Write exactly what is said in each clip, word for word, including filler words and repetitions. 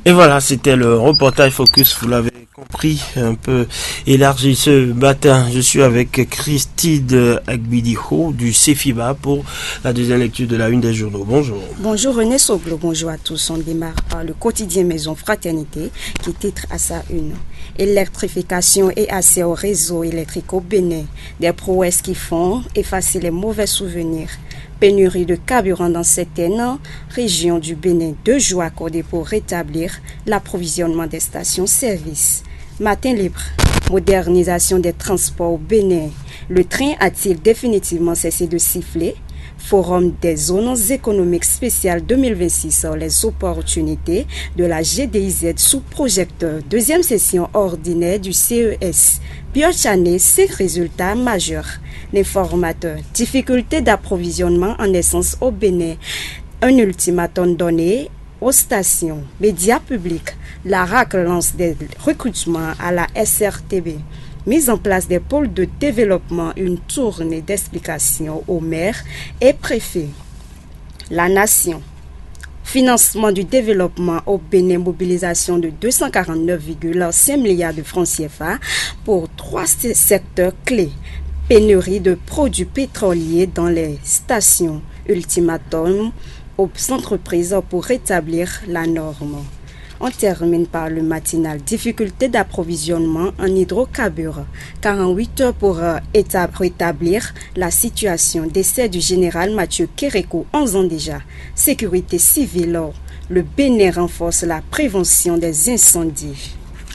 Et voilà, c'était le reportage Focus, vous l'avez compris, un peu élargi ce matin. Je suis avec Christine Agbidiho du CEFIBA pour la deuxième lecture de la une des journaux. Bonjour. Bonjour René Soglo, bonjour à tous. On démarre par le quotidien Maison Fraternité qui titre à sa une: électrification et accès au réseau électrique au Bénin, des prouesses qui font effacer les mauvais souvenirs. Pénurie de carburant dans certaines régions du Bénin, deux jours accordés pour rétablir l'approvisionnement des stations-service. Matin libre, modernisation des transports au Bénin. Le train a-t-il définitivement cessé de siffler? Forum des zones économiques spéciales deux mille vingt-six sur les opportunités de la G D I Z sous projecteur. Deuxième session ordinaire du C E S. Piochané, cinq résultats majeurs. L'informateur. Difficulté d'approvisionnement en essence au Bénin. Un ultimatum donné aux stations. Médias publics. La R A C lance des recrutements à la S R T B. Mise en place des pôles de développement, une tournée d'explications aux maires et préfets. La Nation. Financement du développement au Bénin, mobilisation de deux cent quarante-neuf virgule cinq milliards de francs C F A pour trois secteurs clés. Pénurie de produits pétroliers dans les stations. Ultimatum aux entreprises pour rétablir la norme. On termine par le matinal. Difficulté d'approvisionnement en hydrocarbures. quarante-huit heures pour euh, rétablir la situation. Décès du général Mathieu Kérékou, onze ans déjà. Sécurité civile. Le Bénin renforce la prévention des incendies.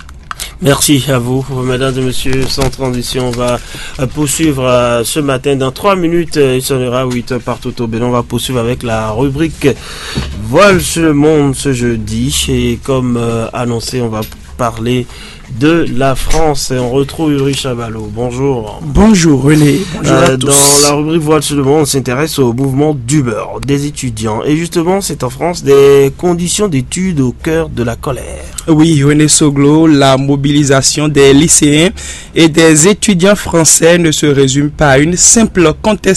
Merci à vous, mesdames et messieurs. Sans transition, on va poursuivre euh, ce matin. Dans trois minutes, euh, il sonnera huit heures partout au Bénin. On va poursuivre avec la rubrique Voile sur le monde ce jeudi. Et comme euh, annoncé, on va parler de la France et on retrouve Uri Chabalot. Bonjour. Bonjour René. Bonjour euh, à tous. Dans la rubrique Voile sur le monde, on s'intéresse au mouvement d'humeur des étudiants. Et justement, c'est en France des conditions d'études au cœur de la colère. Oui, René Soglo, la mobilisation des lycéens et des étudiants français ne se résume pas à une simple contestation